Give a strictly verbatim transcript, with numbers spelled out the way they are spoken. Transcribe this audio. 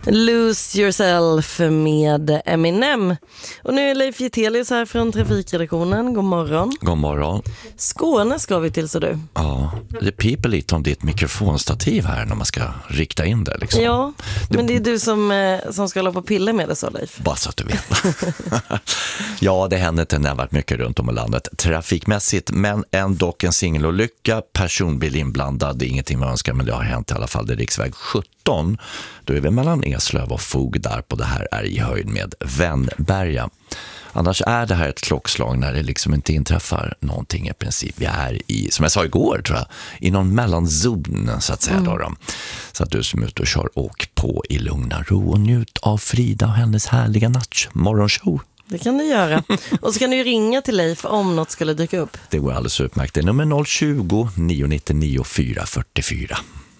Lose Yourself med Eminem. Och nu är Leif Getelius här från Trafikredaktionen. God morgon. God morgon. Skåne ska vi till, så du. Ja, det piper lite om ditt mikrofonstativ här när man ska rikta in det liksom. Ja, men det är du som, som ska hålla på och pilla med det, så Leif. Bara så att du vet. Ja, det händer inte nämnvärt mycket runt om i landet trafikmässigt, men ändå en singelolycka, personbil inblandad, det är ingenting man önskar, men det har hänt i alla fall. Det är riksväg sjutton, då är vi mellan Eslöv och Fog där på det här är i höjd med Vennberga. Annars är det här ett klockslag när det liksom inte inträffar någonting i princip. Vi är i, som jag sa igår tror jag, i någon mellanzon så att säga. Mm. Då, då. Så att du som är ute och kör, åk på i lugna ro och njut av Frida och hennes härliga natch morgonshow. Det kan du göra. Och så kan du ringa till Leif om något skulle dyka upp. Det går alldeles utmärkt. Det är nummer noll tjugo, nio nio nio, fyra fyra fyra.